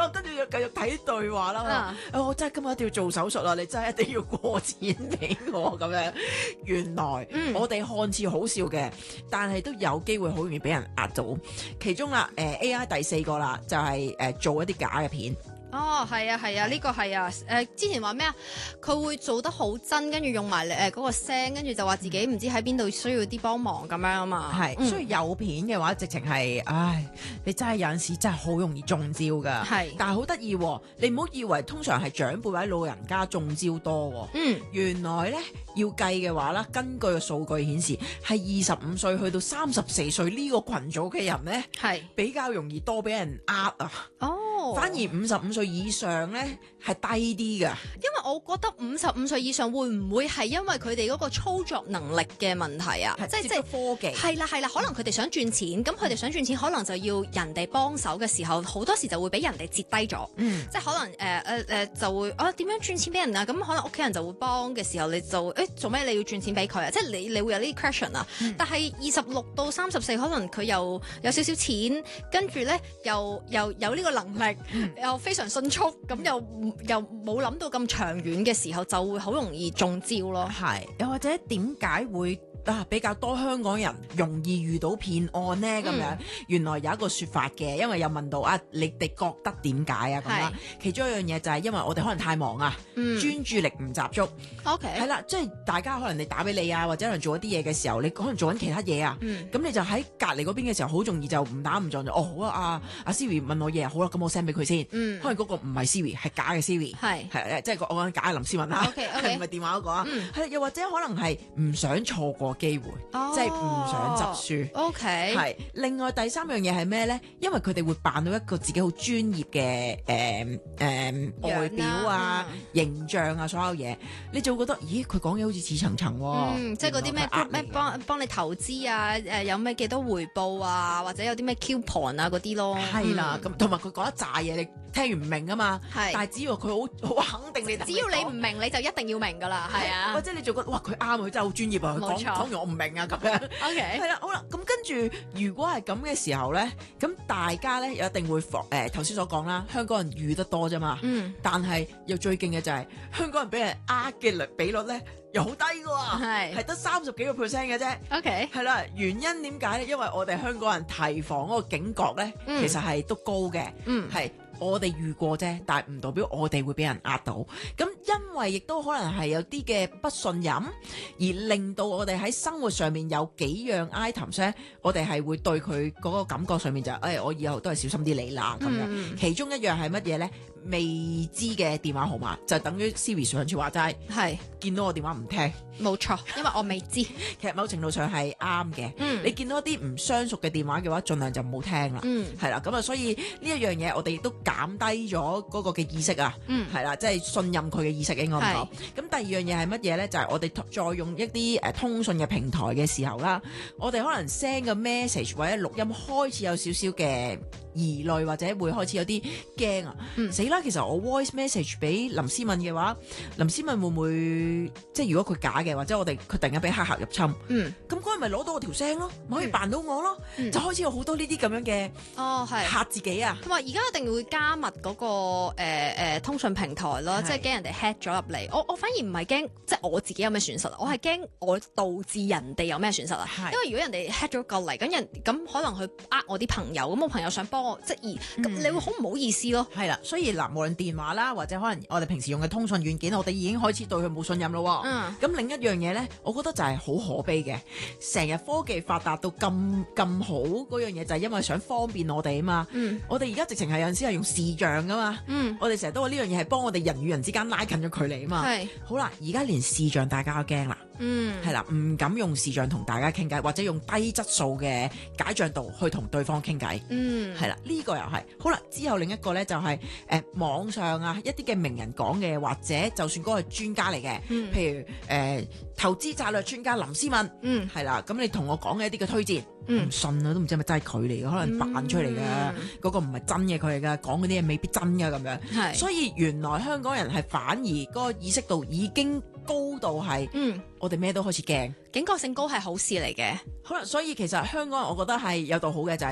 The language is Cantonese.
啦，跟住又繼續睇對話啦。我真係今日一定要做手術啦，你真係一定要過錢俾我咁樣。原來我哋看似好笑嘅，但係都有機會好容易俾人呃到。其中啦，AI 第4個啦，就係做一啲假嘅片。 哦，係啊，呢個係啊，之前話咩啊？佢會做得好真，跟住用埋嗰個聲，跟住就話自己唔知喺邊度需要啲幫忙咁樣啊嘛。 係，所以有片嘅話，直情係，唉，你真係有陣時真係好容易中招噶。 係， 但係好得意喎，你唔好以為通常係長輩或者老人家中招多喎。原來咧要計嘅話啦，根據個數據顯示，係25歲去到34歲呢個群組嘅人咧，係比較容易多俾人呃啊。 哦， 反而55歲以上咧係低啲㗎。 因為我覺得55歲以上會唔會係因為佢哋嗰個操作能力嘅問題啊？即係科技係啦，可能佢哋想賺錢，咁佢哋想賺錢，可能就要人哋幫手嘅時候，好多時就會俾人哋截低咗。即係可能就會點樣賺錢俾人啊？咁可能屋企人就會幫嘅時候，你就做咩你要賺錢俾佢啊？即係你會有呢啲 question 啊。但係26到34，可能佢又有少少錢，跟住咧又有呢個能力，又非常迅速，咁又冇諗到咁長遠嘅時候，就會好容易中招咯。 係，又或者點解會比較多香港人容易遇到騙案呢？咁樣原來有一個說法嘅，因為有問到你哋覺得點解啊咁啦？其中一樣嘢就係因為我哋可能太忙啊，專注力唔集中。OK， 係啦，即係大家可能你打俾你啊，或者可能做一啲嘢嘅時候，你可能做緊其他嘢啊，咁你就喺隔離嗰邊嘅時候，好容易就誤打誤撞就好啊，阿 Siri 問我嘢，好啦，咁我 send 俾佢先。可能嗰個唔係 Siri，係假嘅 Siri，係即係我講假嘅林思文啦，係唔係電話嗰個啊？係又或者可能係唔想錯過機會，即係唔想執輸。OK， 係。另外第3樣嘢係咩咧？因為佢哋會扮到一個自己好專業嘅外表啊、形象啊，所有嘢，你就會覺得，咦，佢講嘢好似似層層喎。 即係嗰啲咩幫你投資啊，有咩幾多回報啊，或者有啲咩 coupon 啊嗰啲咯。 係啦，咁同埋佢講一紮嘢，你聽完唔明啊嘛。係，但係只要佢好肯定你， 只要你唔明，你就一定要明噶啦。係啊， 或者你就覺得哇，佢啱，佢真係好專業啊。講完我唔明啊咁樣。OK， 係啦，好啦，咁跟住如果係咁嘅時候咧，咁大家咧又一定會頭先所講啦，香港人遇得多啫嘛。但係又最勁嘅就係香港人俾人呃嘅比率咧又好低㗎喎，係得30幾個%嘅啫。OK， 係啦，原因點解咧？因為我哋香港人提防嗰個警覺咧，其實係都高嘅。係。我哋遇過啫，但係唔代表我哋會俾人呃到。咁因為亦都可能係有啲嘅不信任，而令到我哋喺生活上面有幾樣 items 咧，我哋係會對佢嗰個感覺上面就我以後都係小心啲你啦咁樣。其中一樣係乜嘢咧？未知嘅電話號碼就等於 Siri 上次話齋，係見到我電話唔聽， 冇錯，因為我未知。 其實某程度上係啱嘅。你見到一啲唔相熟嘅電話嘅話，盡量就唔好聽啦。係啦，咁啊，所以呢一樣嘢我哋亦都減低咗嗰個嘅意識啊。係啦，即係信任佢嘅意識應該咁講。咁第二樣嘢係乜嘢咧？就係我哋再用一啲通訊嘅平台嘅時候啦，我哋可能 send 個 message 或者錄音開始有少少嘅疑慮，或者會開始有啲驚啊！死啦！其實我 voice message 俾林思敏嘅話，林思敏會唔會即係如果佢假嘅，或者佢突然間俾黑客入侵，咁嗰人咪攞到我條聲咯，咪可以扮到我咯，就開始有好多呢啲咁樣嘅嚇自己啊！ 同埋而家一定會加密嗰個通訊平台咯，即係驚人哋 hack 咗入嚟。我反而唔係驚，即係我自己有咩損失，我係驚我導致人哋有咩損失啊！因為如果人哋 hack 咗過嚟，咁可能佢我啲朋友，咁我朋友想幫我質疑，咁你會好唔好意思咯？ 係啦，所以嗱，無論電話啦，或者可能我哋平時用嘅通訊軟件，我哋已經開始對佢冇信任咯。咁另一樣嘢咧，我覺得就係好可悲嘅，成日科技發達到咁好嗰樣嘢，就係因為想方便我哋啊嘛。我哋而家直情係有陣時係用視像噶嘛。我哋成日都話呢樣嘢係幫我哋人與人之間拉近咗距離啊嘛。好啦，而家連視像大家都驚啦。係啦，唔敢用視像同大家傾偈，或者用低質素嘅解像度去同對方傾偈。係啦，呢個又係好啦。之後另一個咧就係網上啊一啲嘅名人講嘅，或者就算嗰個係專家嚟嘅，譬如投資策略專家林思敏，係啦，咁你同我講嘅一啲嘅推薦，唔信啊，都唔知係咪真係佢嚟嘅，可能扮出嚟嘅，嗰個唔係真嘅佢嚟嘅，講嗰啲嘢未必真嘅咁樣。所以原來香港人係反而嗰個意識度已經高度係，我哋咩都開始驚， 警覺性高係好事嚟嘅。 可能所以其實香港人我覺得係有道好嘅就係